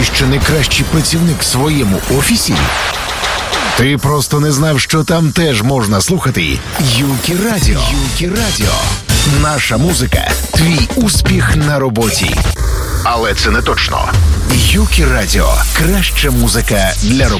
що найкращий працівник в своєму офісі? Ти просто не знав, що там теж можна слухати Юкі Радіо. Юкі Радіо. Наша музика – твій успіх на роботі. Але це не точно. Юкі Радіо – краща музика для роботи.